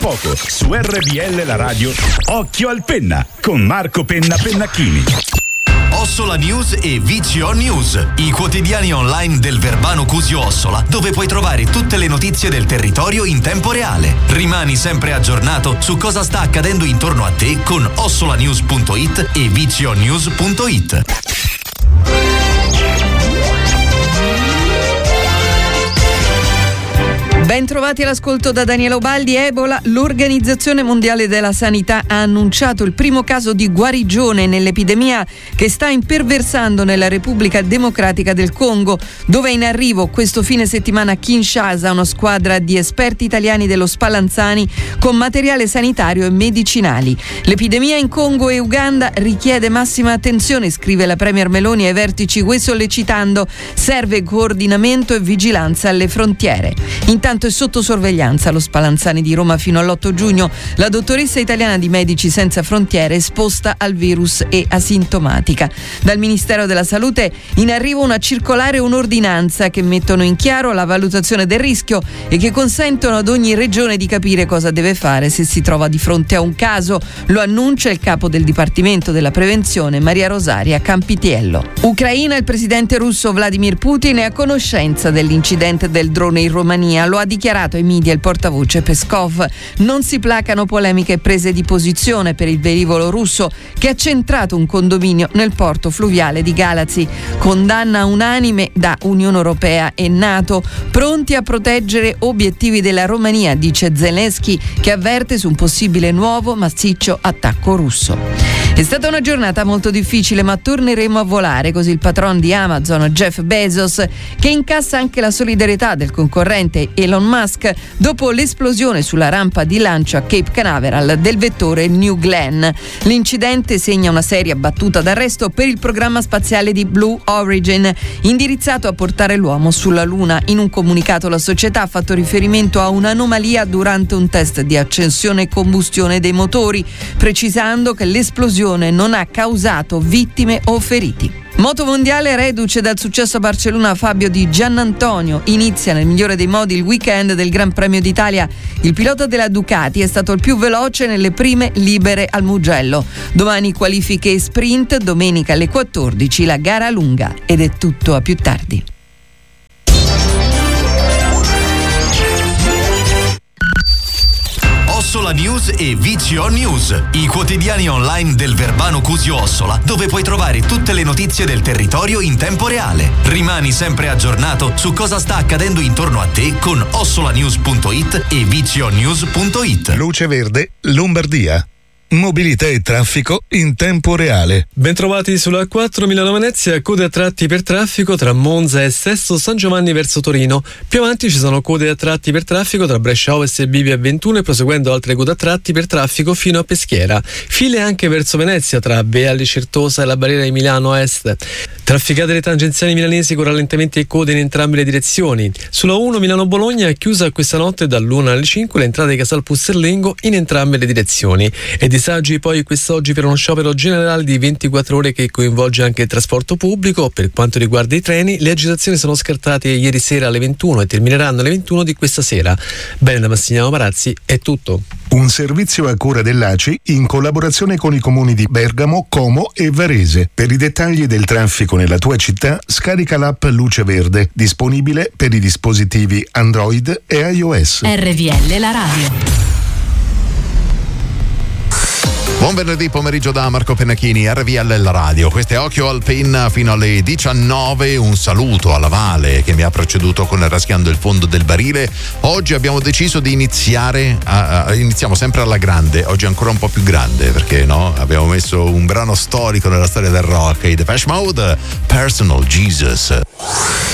poco su RVL la radio Occhio al Penna con Marco Penna Pennacchini. Ossola News e VCO News, i quotidiani online del Verbano Cusio Ossola, dove puoi trovare tutte le notizie del territorio in tempo reale. Rimani sempre aggiornato su cosa sta accadendo intorno a te con ossolanews.it e vconews.it. Ben trovati all'ascolto da Daniela Ubaldi. Ebola. L'Organizzazione Mondiale della Sanità ha annunciato il primo caso di guarigione nell'epidemia che sta imperversando nella Repubblica Democratica del Congo, dove è in arrivo questo fine settimana a Kinshasa una squadra di esperti italiani dello Spallanzani con materiale sanitario e medicinali. L'epidemia in Congo e Uganda richiede massima attenzione, scrive la Premier Meloni ai vertici UE, sollecitando serve coordinamento e vigilanza alle frontiere. Intanto è sotto sorveglianza lo Spallanzani di Roma fino all'8 giugno. La dottoressa italiana di Medici Senza Frontiere esposta al virus e asintomatica. Dal Ministero della Salute in arrivo una circolare e un'ordinanza che mettono in chiaro la valutazione del rischio e che consentono ad ogni regione di capire cosa deve fare se si trova di fronte a un caso. Lo annuncia il capo del Dipartimento della Prevenzione, Maria Rosaria Campitiello. Ucraina. Il presidente russo Vladimir Putin è a conoscenza dell'incidente del drone in Romania. Lo ha dichiarato ai media il portavoce Peskov. Non si placano polemiche e prese di posizione per il velivolo russo che ha centrato un condominio nel porto fluviale di Galați. Condanna unanime da Unione Europea e NATO, pronti a proteggere obiettivi della Romania, dice Zelensky, che avverte su un possibile nuovo massiccio attacco russo. È stata una giornata molto difficile, ma torneremo a volare, così il patron di Amazon, Jeff Bezos, che incassa anche la solidarietà del concorrente Elon Musk dopo l'esplosione sulla rampa di lancio a Cape Canaveral del vettore New Glenn. L'incidente segna una seria battuta d'arresto per il programma spaziale di Blue Origin, indirizzato a portare l'uomo sulla Luna. In un comunicato la società ha fatto riferimento a un'anomalia durante un test di accensione e combustione dei motori, precisando che l'esplosione non ha causato vittime o feriti. Moto mondiale, reduce dal successo a Barcellona Fabio Di Giannantonio. Inizia nel migliore dei modi il weekend del Gran Premio d'Italia. Il pilota della Ducati è stato il più veloce nelle prime libere al Mugello. Domani qualifiche e sprint, domenica alle 14 la gara lunga. Ed è tutto, a più tardi. Ossola News e VCO News, i quotidiani online del Verbano Cusio Ossola, dove puoi trovare tutte le notizie del territorio in tempo reale. Rimani sempre aggiornato su cosa sta accadendo intorno a te con ossolanews.it e vconews.it. Luce Verde, Lombardia. Mobilità e traffico in tempo reale. Bentrovati sulla A4 Milano-Venezia, code a tratti per traffico tra Monza e Sesto San Giovanni verso Torino. Più avanti ci sono code a tratti per traffico tra Brescia Ovest e Bivio A21 e proseguendo altre code a tratti per traffico fino a Peschiera. File anche verso Venezia tra Bealli Certosa e la barriera di Milano Est. Trafficate le tangenziali milanesi con rallentamenti e code in entrambe le direzioni. Sulla 1 Milano-Bologna è chiusa questa notte dall'1 alle 5 l'entrata di Casal Pusserlengo in entrambe le direzioni. E disagi poi quest'oggi per uno sciopero generale di 24 ore che coinvolge anche il trasporto pubblico. Per quanto riguarda i treni, le agitazioni sono scartate ieri sera alle 21 e termineranno alle 21 di questa sera. Bene, da Massimiliano Marazzi è tutto. Un servizio a cura dell'ACI in collaborazione con i comuni di Bergamo, Como e Varese. Per i dettagli del traffico nella tua città, scarica l'app Luce Verde, disponibile per i dispositivi Android e iOS. RVL la radio. Buon venerdì pomeriggio da Marco Pennacchini, RVL la radio. Questo è Occhio al Penna fino alle 19. Un saluto alla Vale che mi ha preceduto con Raschiando il fondo del barile. Oggi abbiamo deciso di iniziamo sempre alla grande, oggi ancora un po' più grande, perché no? Abbiamo messo un brano storico nella storia del rock, i Depeche Mode, Personal Jesus.